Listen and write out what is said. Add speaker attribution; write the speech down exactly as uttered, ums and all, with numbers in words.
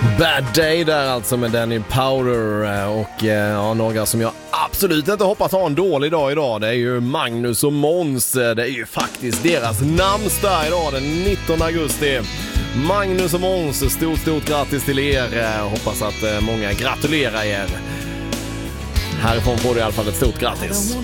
Speaker 1: Bad Day där alltså med Danny Powder och ja, några som jag absolut inte hoppas ha en dålig dag idag. Det är ju Magnus och Måns. Det är ju faktiskt deras namnsdag idag den nittonde augusti. Magnus och Måns, stort stort grattis till er. Hoppas att många gratulerar er. Härifrån får du i alla fall ett stort grattis.